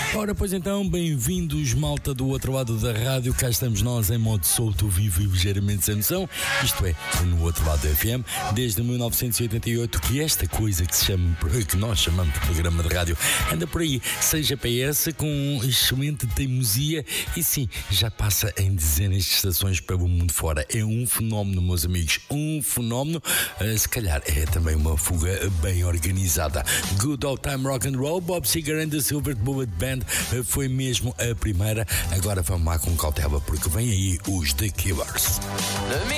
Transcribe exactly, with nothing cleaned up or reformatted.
Ora, pois então, bem-vindos, malta do outro lado da rádio. Cá estamos nós em modo solto, vivo e ligeiramente sem noção. Isto é, no outro lado da F M, desde mil novecentos e oitenta e oito, que esta coisa que, se chama, que nós chamamos de programa de rádio anda por aí, sem G P S, com excelente teimosia e sim, já passa em dezenas de estações pelo mundo fora. É um fenómeno, meus amigos, um fenómeno. Uh, se calhar é também uma fuga bem organizada. Good Old Time Rock and Roll, Bob Seger and the Silver Bullet Band uh, foi mesmo a primeira. Agora vamos lá com cautela, porque vem aí os The Killers.